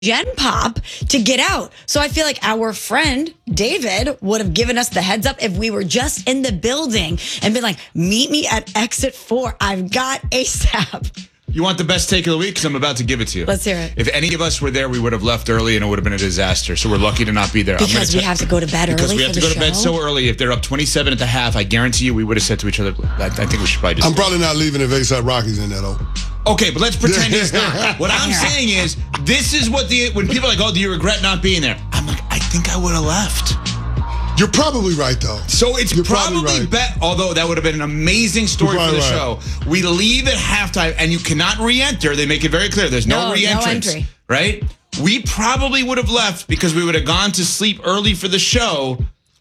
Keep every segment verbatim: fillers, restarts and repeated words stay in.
Gen Pop to get out. So I feel like our friend David would have given us the heads up if we were just in the building and been like, meet me at exit four. I've got ASAP. You want the best take of the week? Because I'm about to give it to you. Let's hear it. If any of us were there, we would have left early and it would have been a disaster. So we're lucky to not be there. Because we have to go to bed early. Because we have for to the go to bed show? so early. If they're up twenty-seven at the half, I guarantee you we would have said to each other, I, I think we should probably just I'm probably not leaving if ASAP Rocky's in there, though. Okay, but let's pretend he's not. What I'm saying is, this is what the, when people are like, oh, do you regret not being there? I'm like, I think I would have left. You're probably right, though. So it's You're probably, probably right. bet, although that would have been an amazing story for the right. show. We leave at halftime and you cannot re-enter. They make it very clear. There's no, No, no re-entrance, entry. right? We probably would have left because we would have gone to sleep early for the show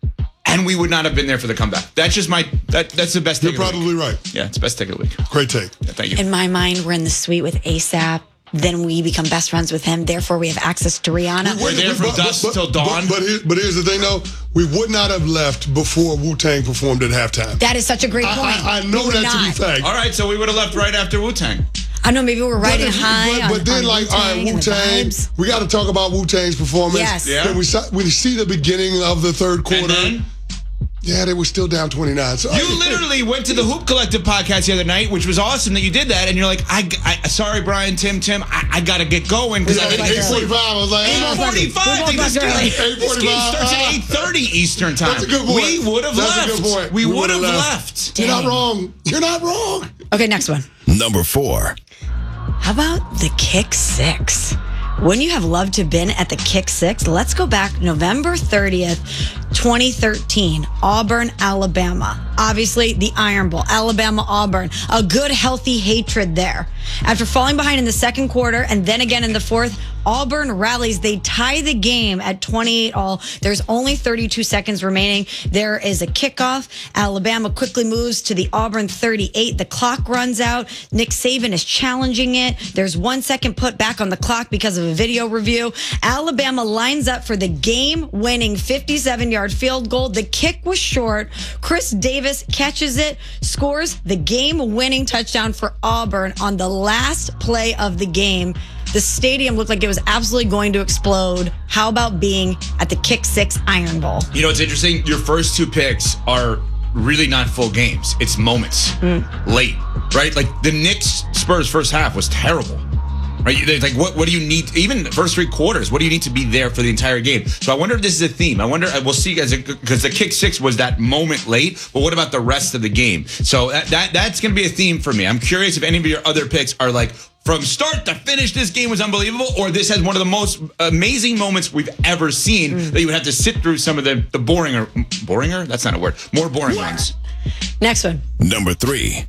and we would not have been there for the comeback. That's just my, that, that's the best You're take of the probably week. right. Yeah, it's the best take of the week. Great take. Yeah, thank you. In my mind, we're in the suite with ASAP. Then we become best friends with him. Therefore, we have access to Rihanna. We're there from But- dusk but- till dawn. But, but, here, but here's the thing, though. We would not have left before Wu-Tang performed at halftime. That is such a great I, point. I, I know We would that not. to be fact. All right, so we would have left right after Wu-Tang. I know, maybe we're riding but, high but, on, but then, on like, all right, Wu-Tang and the Wu-Tang. vibes. We got to talk about Wu-Tang's performance. Yes. Yeah. Then we, saw, we see the beginning of the third quarter. And then? Yeah, they were still down twenty-nine. So You literally went to the Hoop Collective podcast the other night, which was awesome that you did that. And you're like, I, I sorry, Brian, Tim, Tim, I, I got to get going because Yeah, I got to eight get sleep. forty-five. I was like, eight ah, forty-five. We This both left game, early. this game starts at eight eight thirty Eastern time. That's a good point. We would have That's left. a good point. We, We would would've have left. left. You're not Dang. wrong. You're not wrong. Okay, next one. Number four. How about the Kick Six? Wouldn't you have loved to have been at the Kick Six? Let's go back November thirtieth, twenty thirteen, Auburn, Alabama. Obviously, the Iron Bowl, Alabama, Auburn. A good, healthy hatred there. After falling behind in the second quarter and then again in the fourth, Auburn rallies. They tie the game at twenty-eight all. There's only thirty-two seconds remaining. There is a kickoff. Alabama quickly moves to the Auburn thirty-eight. The clock runs out. Nick Saban is challenging it. There's one second put back on the clock because of a video review. Alabama lines up for the game-winning fifty-seven-yard field goal. The kick was short. Chris Davis catches it, scores the game-winning touchdown for Auburn on the last play of the game. The stadium looked like it was absolutely going to explode. How about being at the Kick Six Iron Bowl? You know, it's interesting. Your first two picks are really not full games. It's moments late, right? Like the Knicks Spurs first half was terrible. Right? They're like, what? What do you need? Even the first three quarters. What do you need to be there for the entire game? So I wonder if this is a theme. I wonder. We'll see, guys, because the Kick Six was that moment late. But what about the rest of the game? So that, that that's going to be a theme for me. I'm curious if any of your other picks are like from start to finish, this game was unbelievable, or this has one of the most amazing moments we've ever seen mm. that you would have to sit through some of the the boringer, boringer? That's not a word. More boring yeah. ones. Next one. Number three.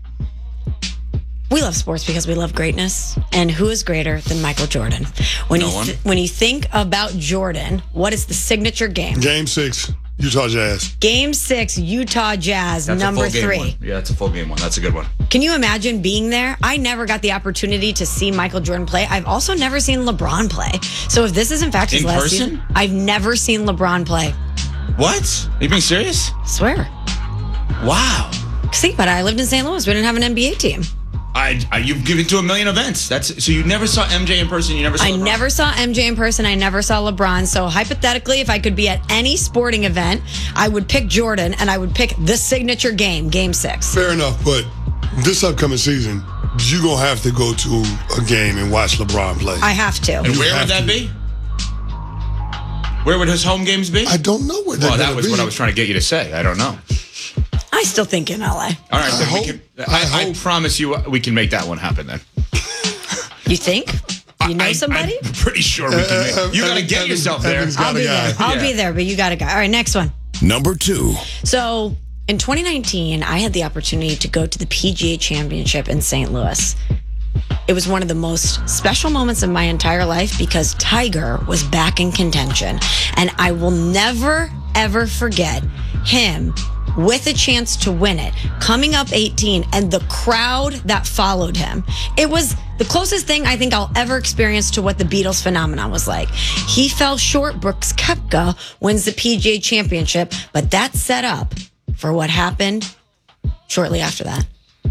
We love sports because we love greatness. And who is greater than Michael Jordan? When no you th- one. when you think about Jordan, what is the signature game? Game six, Utah Jazz. Game six, Utah Jazz, That's number a full game three. One. Yeah, that's a full game one. That's a good one. Can you imagine being there? I never got the opportunity to see Michael Jordan play. I've also never seen LeBron play. So if this is in fact his In last person? season, I've never seen LeBron play. What? Are you being serious? I swear. Wow. Think about it. I lived in Saint Louis. We didn't have an N B A team. I, I you've given to a million events. That's so you never saw M J in person. You never saw. I LeBron. never saw M J in person. I never saw LeBron. So hypothetically, if I could be at any sporting event, I would pick Jordan and I would pick the signature game, Game Six. Fair enough, but this upcoming season, you're going to have to go to a game and watch LeBron play. I have to. And You where have would that to. be? Where would his home games be? I don't know where they're well, that going was to be. what I was trying to get you to say. I don't know. I still think in L A. All right, I then hope- we can, I I, I hope- promise you we can make that one happen then. You think? You know I, somebody? I'm pretty sure we can. Make, Uh, uh, you got to Evan- get yourself there. Evan's got I'll a be guy. there. I'll Yeah. be there, but you got a guy. All right, next one. Number two. So in twenty nineteen, I had the opportunity to go to the P G A Championship in Saint Louis. It was one of the most special moments of my entire life because Tiger was back in contention. And I will never, ever forget him with a chance to win it, coming up eighteen, and the crowd that followed him. It was the closest thing I think I'll ever experience to what the Beatles phenomenon was like. He fell short. Brooks Koepka wins the P G A Championship, but that set up for what happened shortly after that.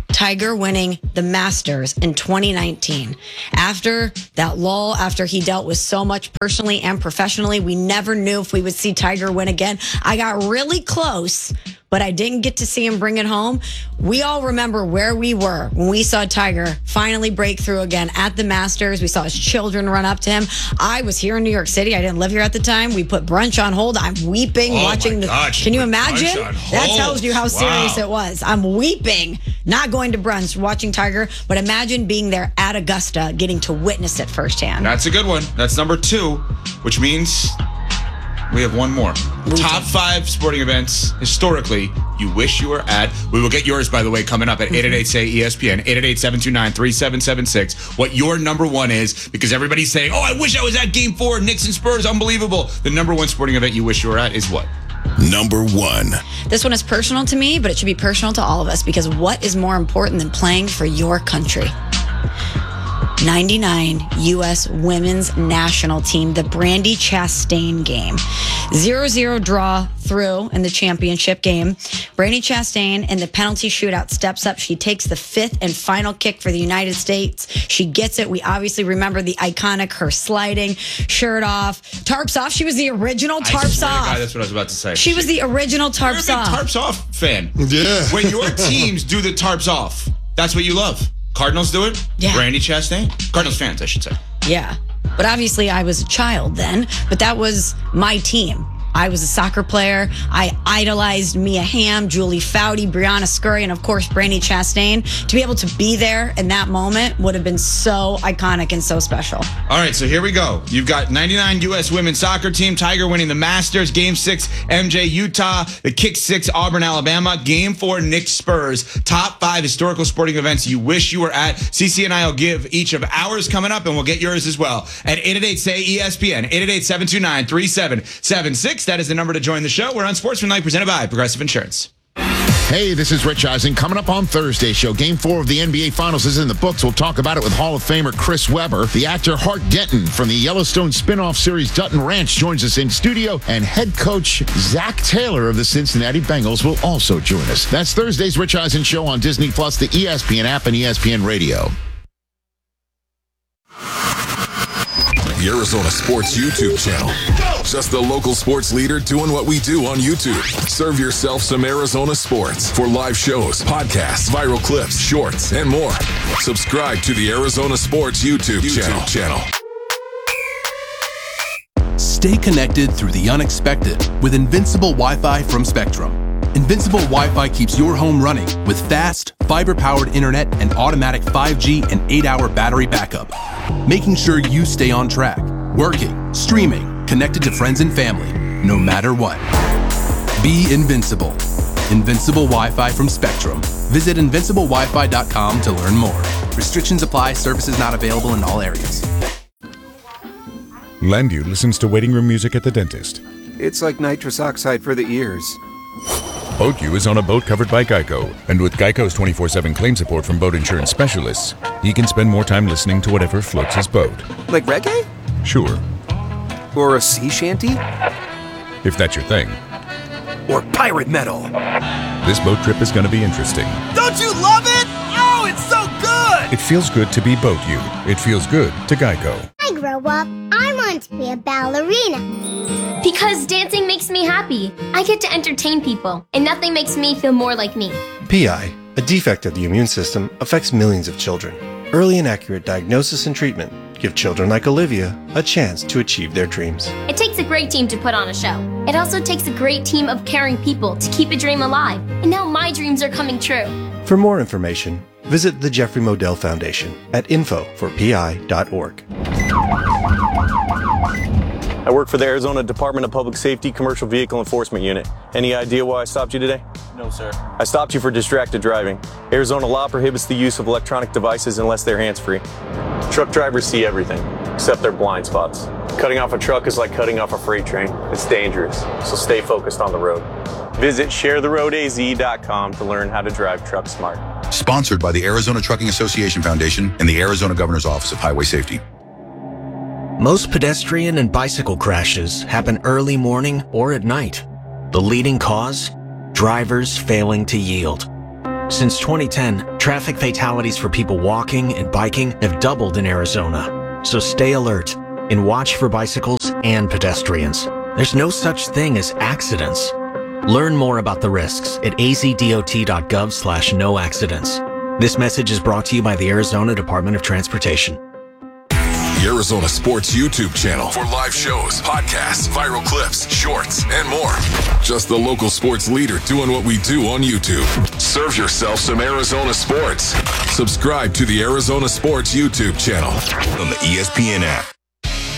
Tiger winning the Masters in twenty nineteen. After that lull, after he dealt with so much personally and professionally, we never knew if we would see Tiger win again. I got really close, but I didn't get to see him bring it home. We all remember where we were when we saw Tiger finally break through again at the Masters. We saw his children run up to him. I was here in New York City. I didn't live here at the time. We put brunch on hold. I'm weeping oh watching my the. God, Can you imagine? That tells you how wow. serious it was. I'm weeping, not going to brunch, watching Tiger, but imagine being there at Augusta, getting to witness it firsthand. That's a good one. That's number two, which means we have one more. Top five sporting events historically you wish you were at. We will get yours, by the way, coming up at eight eight eight, say E S P N, eight eight eight, seven two nine, three seven seven six. What your number one is, because everybody's saying, oh, I wish I was at game four, Knicks and Spurs, unbelievable. The number one sporting event you wish you were at is what? Number one. This one is personal to me, but it should be personal to all of us, because what is more important than playing for your country? ninety-nine U S women's national team, the Brandi Chastain game. zero zero draw through in the championship game. Brandi Chastain in the penalty shootout steps up. She takes the fifth and final kick for the United States. She gets it. We obviously remember the iconic her sliding, shirt off, tarps off. She was the original tarps I swear to off. God, that's what I was about to say. She was the original tarps You're a big off. tarps off fan. Yeah. When your teams do the tarps off, that's what you love. Cardinals do it. Yeah. Brandi Chastain. Cardinals fans, I should say. Yeah. But obviously I was a child then, but that was my team. I was a soccer player. I idolized Mia Hamm, Julie Foudy, Brianna Scurry, and of course, Brandi Chastain. To be able to be there in that moment would have been so iconic and so special. All right, so here we go. You've got ninety-nine U S women's soccer team, Tiger winning the Masters, Game six, M J, Utah, the Kick six, Auburn, Alabama, Game four, Knicks, Spurs. Top five historical sporting events you wish you were at. Cece and I will give each of ours coming up, and we'll get yours as well. At eight eight eight, say E S P N, eight eight eight, seven two nine, three seven seven six. That is the number to join the show. We're on Sportsmanlike, presented by Progressive Insurance. Hey, this is Rich Eisen. Coming up on Thursday's show, Game four of the N B A Finals is in the books. We'll talk about it with Hall of Famer Chris Webber. The actor Hart Denton from the Yellowstone spinoff series Dutton Ranch joins us in studio, and head coach Zach Taylor of the Cincinnati Bengals will also join us. That's Thursday's Rich Eisen show on Disney Plus, the E S P N app, and E S P N Radio. The Arizona Sports YouTube channel. Just the local sports leader doing what we do on YouTube. Serve yourself some Arizona sports for live shows, podcasts, viral clips, shorts, and more. Subscribe to the Arizona Sports YouTube, YouTube channel. Stay connected through the unexpected with Invincible Wi-Fi from Spectrum. Invincible Wi-Fi keeps your home running with fast, fiber-powered internet and automatic five G and eight hour battery backup, making sure you stay on track, working, streaming, connected to friends and family, no matter what. Be invincible. Invincible Wi-Fi from Spectrum. Visit invincible wi fi dot com to learn more. Restrictions apply. Services not available in all areas. Landu listens to waiting room music at the dentist. It's like nitrous oxide for the ears. BoatU is on a boat covered by Geico, and with Geico's twenty-four seven claim support from boat insurance specialists, he can spend more time listening to whatever floats his boat. Like reggae? Sure, Or a sea shanty? if that's your thing. Or pirate metal? This boat trip is going to be interesting. Don't you love it? Oh, it's so good! It feels good to be BoatU. It feels good to Geico. I grow up, I want to be a ballerina. Because dancing makes me happy. I get to entertain people, and nothing makes me feel more like me. P I, a defect of the immune system, affects millions of children. Early and accurate diagnosis and treatment give children like Olivia a chance to achieve their dreams. It takes a great team to put on a show. It also takes a great team of caring people to keep a dream alive. And now my dreams are coming true. For more information, visit the Jeffrey Modell Foundation at info for p i dot org. I work for the Arizona Department of Public Safety Commercial Vehicle Enforcement Unit. Any idea why I stopped you today? No, sir. I stopped you for distracted driving. Arizona law prohibits the use of electronic devices unless they're hands-free. Truck drivers see everything, except their blind spots. Cutting off a truck is like cutting off a freight train. It's dangerous, so stay focused on the road. Visit share the road a z dot com to learn how to drive truck smart. Sponsored by the Arizona Trucking Association Foundation and the Arizona Governor's Office of Highway Safety. Most pedestrian and bicycle crashes happen early morning or at night. The leading cause? Drivers failing to yield. Since twenty ten, traffic fatalities for people walking and biking have doubled in Arizona. So stay alert and watch for bicycles and pedestrians. There's no such thing as accidents. Learn more about the risks at azdot.gov slash no accidents. This message is brought to you by the Arizona Department of Transportation. The Arizona Sports YouTube channel for live shows, podcasts, viral clips, shorts, and more. Just the local sports leader doing what we do on YouTube. Serve yourself some Arizona sports. Subscribe to the Arizona Sports YouTube channel on the E S P N app.